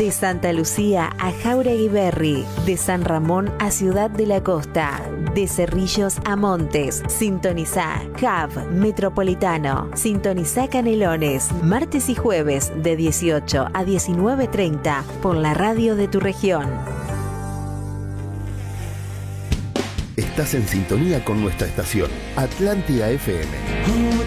De Santa Lucía a Jáuregui Berry, de San Ramón a Ciudad de la Costa, de Cerrillos a Montes. Sintonizá Hub Metropolitano. Sintonizá Canelones, martes y jueves de 18 a 19:30 por la radio de tu región. Estás en sintonía con nuestra estación, Atlántida FM.